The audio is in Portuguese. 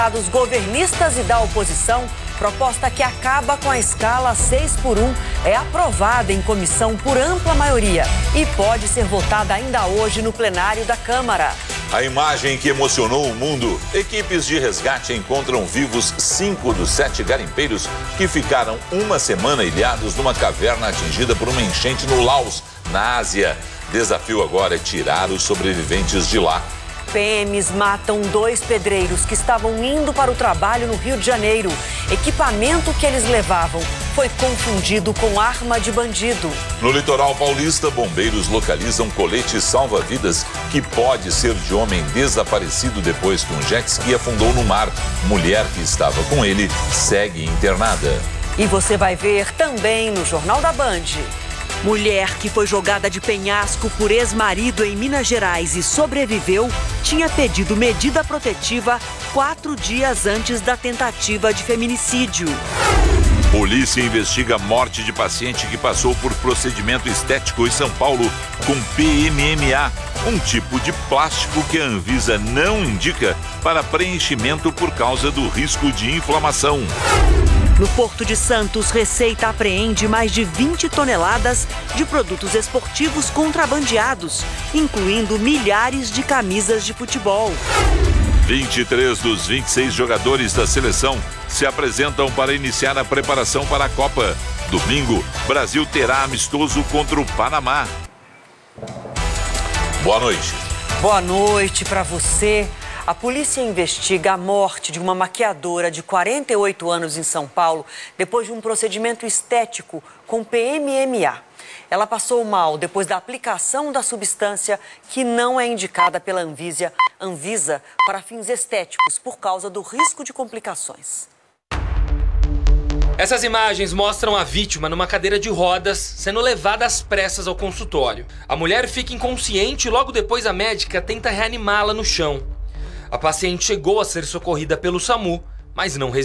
Dos governistas e da oposição, proposta que acaba com a escala 6x1 é aprovada em comissão por ampla maioria e pode ser votada ainda hoje no plenário da Câmara. A imagem que emocionou o mundo: equipes de resgate encontram vivos 5 dos 7 garimpeiros que ficaram uma semana ilhados numa caverna atingida por uma enchente no Laos, na Ásia. Desafio agora é tirar os sobreviventes de lá. PMs matam 2 pedreiros que estavam indo para o trabalho no Rio de Janeiro. Equipamento que eles levavam foi confundido com arma de bandido. No litoral paulista, bombeiros localizam colete salva-vidas que pode ser de homem desaparecido depois que um jet ski afundou no mar. Mulher que estava com ele segue internada. E você vai ver também no Jornal da Band. Mulher que foi jogada de penhasco por ex-marido em Minas Gerais e sobreviveu, tinha pedido medida protetiva 4 dias antes da tentativa de feminicídio. Polícia investiga a morte de paciente que passou por procedimento estético em São Paulo com PMMA, um tipo de plástico que a Anvisa não indica para preenchimento por causa do risco de inflamação. No Porto de Santos, Receita apreende mais de 20 toneladas de produtos esportivos contrabandeados, incluindo milhares de camisas de futebol. 23 dos 26 jogadores da seleção se apresentam para iniciar a preparação para a Copa. Domingo, Brasil terá amistoso contra o Panamá. Boa noite. Boa noite para você. A polícia investiga a morte de uma maquiadora de 48 anos em São Paulo depois de um procedimento estético com PMMA. Ela passou mal depois da aplicação da substância que não é indicada pela Anvisa para fins estéticos por causa do risco de complicações. Essas imagens mostram a vítima numa cadeira de rodas sendo levada às pressas ao consultório. A mulher fica inconsciente e logo depois a médica tenta reanimá-la no chão. A paciente chegou a ser socorrida pelo SAMU, mas não resistiu.